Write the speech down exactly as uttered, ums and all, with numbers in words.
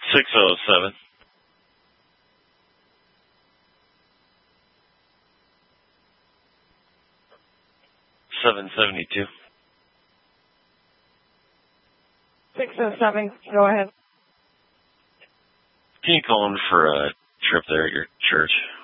six oh seven. seven seventy-two. six oh seven, go ahead. Can you call in for a trip there at your church?